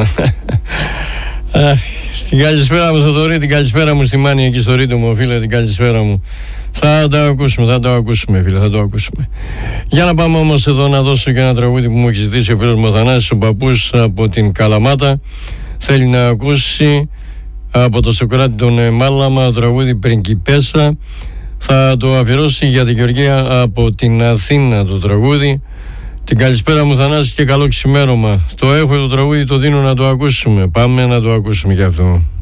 Την καλησπέρα μου Θοδωρή, την καλησπέρα μου στη Μάνη εκεί στο Ρίτο μου, φίλε, την καλησπέρα μου. Θα το ακούσουμε φίλε, θα το ακούσουμε. Για να πάμε όμως εδώ να δώσω και ένα τραγούδι που μου έχει ζητήσει ο φίλος μου Αθανάσης, ο παππούς από την Καλαμάτα. Θέλει να ακούσει από το Σοκράτη τον Μάλαμα το τραγούδι Πριγκιπέσα. Θα το αφιερώσει για τη Γεωργία από την Αθήνα το τραγούδι. Την καλησπέρα μου Θανάση και καλό ξημέρωμα. Το έχω το τραγούδι, το δίνω να το ακούσουμε. Πάμε να το ακούσουμε γι' αυτό.